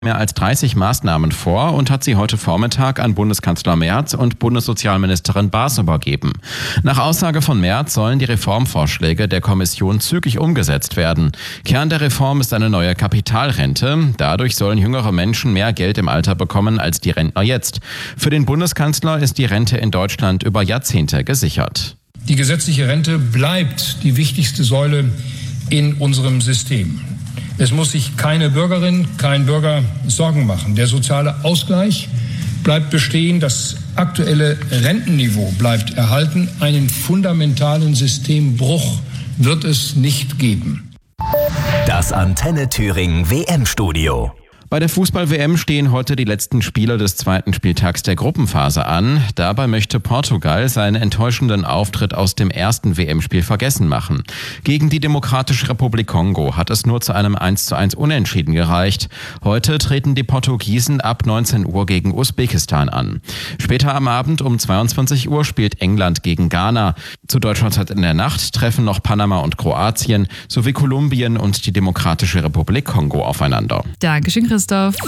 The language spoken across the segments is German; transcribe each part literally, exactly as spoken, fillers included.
mehr als dreißig Maßnahmen vor und hat sie heute Vormittag an Bundeskanzler Merz und Bundessozialministerin Baas übergeben. Nach Aussage von Merz sollen die Reformvorschläge der Kommission zügig umgesetzt werden. Kern der Reform ist eine neue Kapitalrente. Dadurch sollen jüngere Menschen mehr Geld im Alter bekommen als die Rentner jetzt. Für den Bundeskanzler ist die Rente in Deutschland über Jahrzehnte gesichert. Die gesetzliche Rente bleibt die wichtigste Säule in unserem System. Es muss sich keine Bürgerin, kein Bürger Sorgen machen. Der soziale Ausgleich bleibt bestehen, das aktuelle Rentenniveau bleibt erhalten. Einen fundamentalen Systembruch wird es nicht geben. Das Antenne Thüringen W M-Studio. Bei der Fußball-W M stehen heute die letzten Spiele des zweiten Spieltags der Gruppenphase an. Dabei möchte Portugal seinen enttäuschenden Auftritt aus dem ersten W M-Spiel vergessen machen. Gegen die Demokratische Republik Kongo hat es nur zu einem eins zu eins Unentschieden gereicht. Heute treten die Portugiesen ab neunzehn Uhr gegen Usbekistan an. Später am Abend um zweiundzwanzig Uhr spielt England gegen Ghana. Zu deutscher Zeit in der Nacht treffen noch Panama und Kroatien sowie Kolumbien und die Demokratische Republik Kongo aufeinander. Dankeschön, Christoph.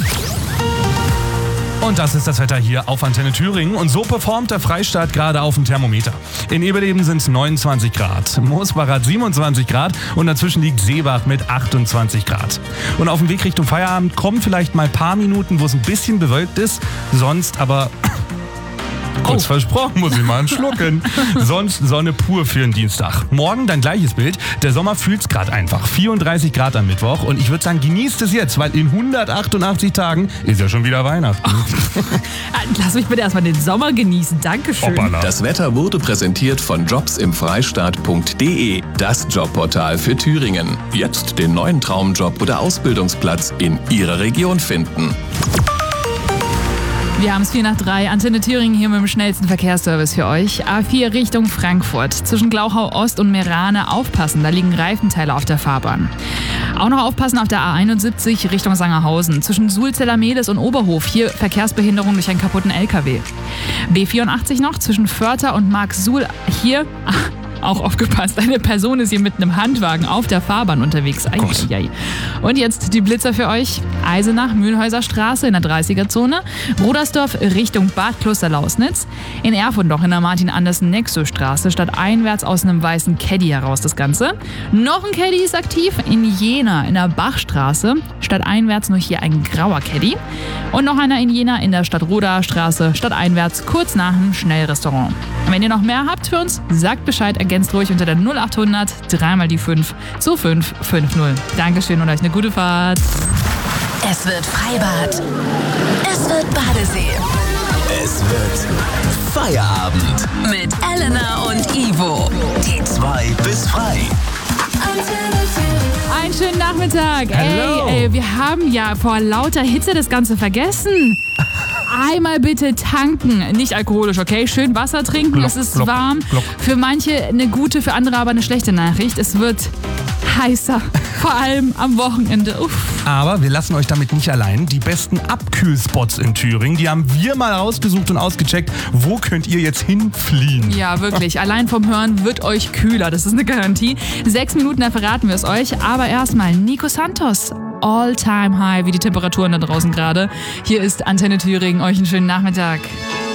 Und das ist das Wetter hier auf Antenne Thüringen. Und so performt der Freistaat gerade auf dem Thermometer. In Eberleben sind es neunundzwanzig Grad, Mosbach hat siebenundzwanzig Grad und dazwischen liegt Seebach mit achtundzwanzig Grad. Und auf dem Weg Richtung Feierabend kommen vielleicht mal ein paar Minuten, wo es ein bisschen bewölkt ist. Sonst aber... Kurz oh. versprochen, muss ich mal einen schlucken. Sonst Sonne pur für den Dienstag. Morgen dann gleiches Bild. Der Sommer fühlt's gerade einfach. vierunddreißig Grad am Mittwoch. Und ich würde sagen, genießt es jetzt, weil in hundertachtundachtzig Tagen ist ja schon wieder Weihnachten. Oh. Lass mich bitte erstmal den Sommer genießen. Dankeschön. Hoppala. Das Wetter wurde präsentiert von jobs im freistaat punkt de. Das Jobportal für Thüringen. Jetzt den neuen Traumjob oder Ausbildungsplatz in Ihrer Region finden. Wir haben es vier nach drei. Antenne Thüringen hier mit dem schnellsten Verkehrsservice für euch. A vier Richtung Frankfurt. Zwischen Glauchau Ost und Meerane aufpassen. Da liegen Reifenteile auf der Fahrbahn. Auch noch aufpassen auf der A einundsiebzig Richtung Sangerhausen. Zwischen Sulzeller-Mehlis und Oberhof. Hier Verkehrsbehinderung durch einen kaputten L K W. B vierundachtzig noch zwischen Förther und Marksuhl. Hier... Ach, auch aufgepasst, eine Person ist hier mit einem Handwagen auf der Fahrbahn unterwegs. Ei, ei, ei. Und jetzt die Blitzer für euch. Eisenach, Mühlhäuser Straße in der dreißiger-Zone. Rudersdorf Richtung Bad Kloster-Lausnitz. In Erfurt noch in der Martin-Andersen-Nexo-Straße. Statt einwärts aus einem weißen Caddy heraus das Ganze. Noch ein Caddy ist aktiv in Jena in der Bachstraße. Statt einwärts nur hier ein grauer Caddy. Und noch einer in Jena in der Stadt-Roda-Straße. Statt einwärts kurz nach dem Schnellrestaurant. Wenn ihr noch mehr habt für uns, sagt Bescheid, ergänzt ruhig unter der null achthundert dreimal die fünf zu fünf fünf null. Dankeschön und euch eine gute Fahrt. Es wird Freibad. Es wird Badesee. Es wird Feierabend. Mit Elena und Ivo. Die zwei bis frei. Einen schönen Nachmittag. Hello. Ey, ey, wir haben ja vor lauter Hitze das Ganze vergessen. Einmal bitte tanken. Nicht alkoholisch, okay? Schön Wasser trinken, Block, es ist block, warm. block. Für manche eine gute, für andere aber eine schlechte Nachricht. Es wird heißer, vor allem am Wochenende. Uff. Aber wir lassen euch damit nicht allein. Die besten Abkühlspots in Thüringen, die haben wir mal rausgesucht und ausgecheckt. Wo könnt ihr jetzt hinfliehen? Ja, wirklich. Allein vom Hören wird euch kühler. Das ist eine Garantie. Sechs Minuten, da verraten wir es euch. Aber erstmal Nico Santos. All-time high, wie die Temperaturen da draußen gerade. Hier ist Antenne Thüringen. Euch einen schönen Nachmittag.